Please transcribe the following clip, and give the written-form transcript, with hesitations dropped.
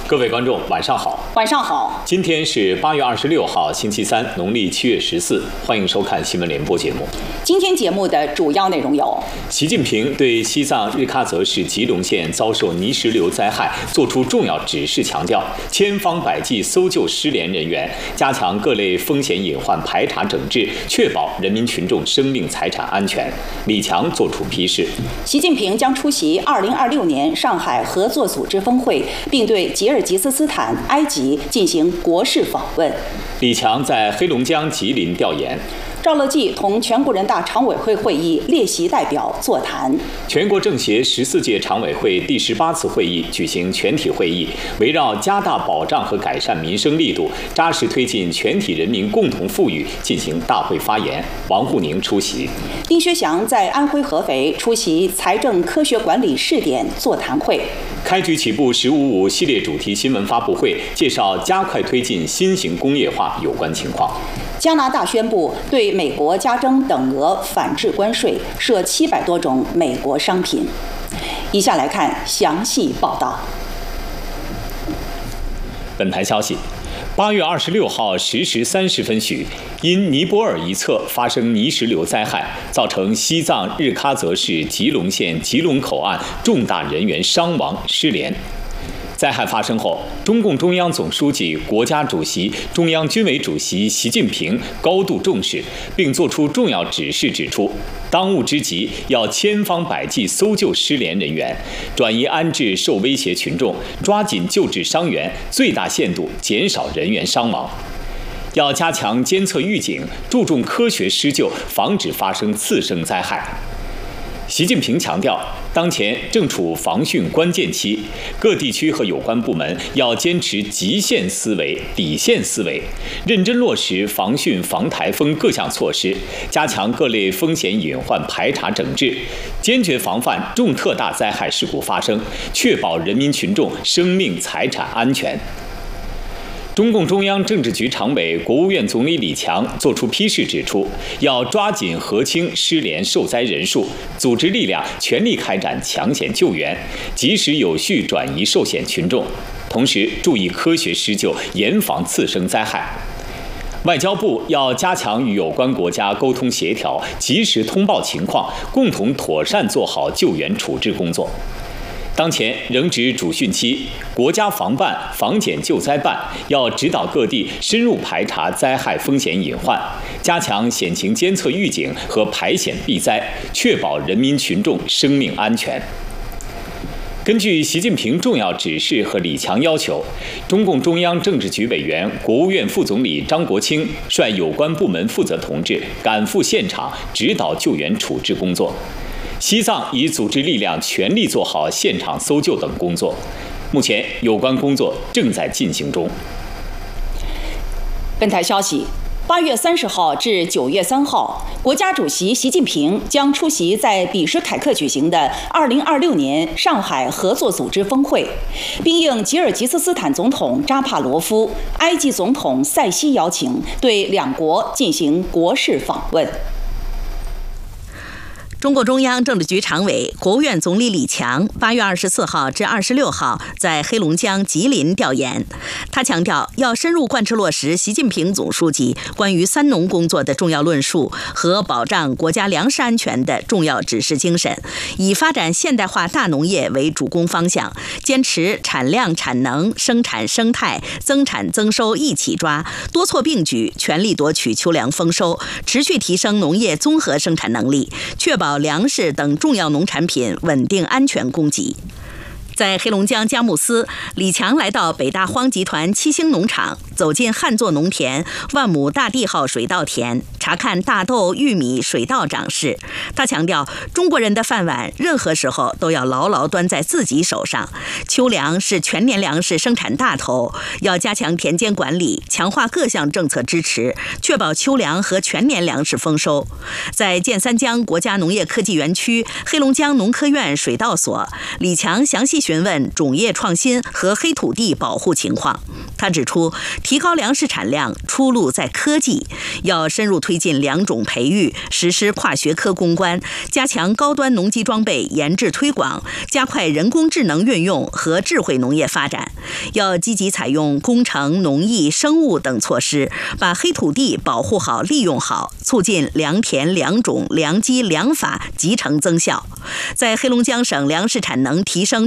各位观众，晚上好。 晚上好。 今天是8月26号，星期三，农历7月14。欢迎收看新闻联播节目。 今天节目的主要内容有： 习近平对西藏日喀则市吉隆县遭受泥石流灾害作出重要指示，强调千方百计搜救失联人员，加强各类风险隐患排查整治，确保人民群众生命财产安全。李强作出批示。 习近平将出席2026年上海合作组织峰会，并对吉尔吉斯斯坦、埃及进行国事访问。 李强在黑龙江吉林调研。 赵乐际同全国人大常委会会议列席代表座谈。 全国政协14届常委会第18次会议举行全体会议，围绕加大保障和改善民生力度，扎实推进全体人民共同富裕进行大会发言。王沪宁出席。 丁薛祥在安徽合肥出席财政科学管理试点座谈会。 开局起步“15+5”系列主题新闻发布会，介绍加快推进新型工业化有关情况。 加拿大宣布对美国加征等额反制关税，涉700多种美国商品。以下来看详细报道。 本台消息：8月26号10时30分许，因尼泊尔一侧发生泥石流灾害，造成西藏日喀则市吉隆县吉隆口岸重大人员伤亡失联。灾害发生后，中共中央总书记、国家主席、中央军委主席习近平高度重视，并作出重要指示，指出当务之急要千方百计搜救失联人员，转移安置受威胁群众，抓紧救治伤员，最大限度减少人员伤亡。要加强监测预警，注重科学施救，防止发生次生灾害。习近平强调，当前正处防汛关键期，各地区和有关部门要坚持极限思维、底线思维，认真落实防汛防台风各项措施，加强各类风险隐患排查整治，坚决防范重特大灾害事故发生，确保人民群众生命财产安全。中共中央政治局常委、国务院总理李强作出批示，指出要抓紧核清失联受灾人数，组织力量全力开展抢险救援，及时有序转移受险群众，同时注意科学施救，严防次生灾害。外交部要加强与有关国家沟通协调，及时通报情况，共同妥善做好救援处置工作。当前仍值主汛期，国家防办、防检救灾办要指导各地深入排查灾害风险隐患，加强险情监测预警和排险避灾，确保人民群众生命安全。根据习近平重要指示和李强要求，中共中央政治局委员、国务院副总理张国清率有关部门负责同志赶赴现场，指导救援处置工作。西藏已组织力量全力做好现场搜救等工作，目前有关工作正在进行中。 本台消息：8月30号至9月3号，国家主席习近平将出席在比什凯克举行的2026年上海合作组织峰会，并应吉尔吉斯斯坦总统扎帕罗夫、埃及总统塞西邀请，对两国进行国事访问。 中共中央政治局常委、国务院总理李强8月24号至26号在黑龙江吉林调研。他强调，要深入贯彻落实习近平总书记关于三农工作的重要论述和保障国家粮食安全的重要指示精神，以发展现代化大农业为主攻方向，坚持产量、产能、生产生态、增产增收一起抓，多措并举，全力夺取秋粮丰收，持续提升农业综合生产能力，确保粮食等重要农产品稳定安全供给。在黑龙江佳木斯，李强来到北大荒集团7星农场，走进旱作农田万亩大地号水稻田，查看大豆、玉米水稻长势。他强调，中国人的饭碗任何时候都要牢牢端在自己手上。秋粮是全年粮食生产大头，要加强田间管理，强化各项政策支持，确保秋粮和全年粮食丰收。在建三江国家农业科技园区、黑龙江农科院水稻所，李强详细询问种业创新和黑土地保护情况。他指出， 提高粮食产量，出路在科技，要深入推进良种培育，实施跨学科攻关，加强高端农机装备研制推广，加快人工智能运用和智慧农业发展。要积极采用工程、农艺、生物等措施，把黑土地保护好、利用好，促进良田、良种、良机、良法集成增效。在黑龙江省粮食产能提升